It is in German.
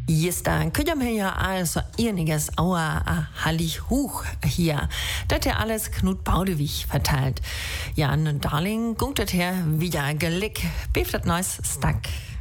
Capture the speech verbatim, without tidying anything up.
Just da können wir ja also einiges auer a hallig hoch hier. Das ja alles Knut Baudewig verteilt. Ja, und Darling, gungt das her wieder gelick, beeft das neues Stack.